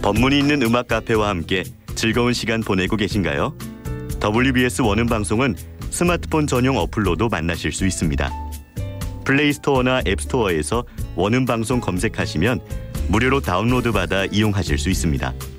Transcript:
법문이 있는 음악 카페와 함께 즐거운 시간 보내고 계신가요? WBS 원음 방송은 스마트폰 전용 어플로도 만나실 수 있습니다. 플레이스토어나 앱스토어에서 원음 방송 검색하시면 무료로 다운로드 받아 이용하실 수 있습니다.